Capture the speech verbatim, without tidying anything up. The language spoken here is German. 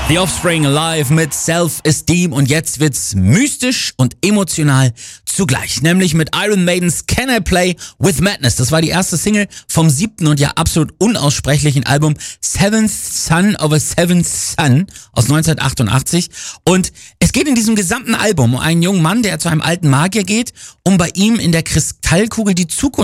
The Offspring live mit Self-Esteem und jetzt wird's mystisch und emotional zugleich, nämlich mit Iron Maidens Can I Play With Madness. Das war die erste Single vom siebten und ja absolut unaussprechlichen Album Seventh Son of a Seventh Son aus neunzehnhundertachtundachtzig und es geht in diesem gesamten Album um einen jungen Mann, der zu einem alten Magier geht, um bei ihm in der Kristallkugel die Zukunft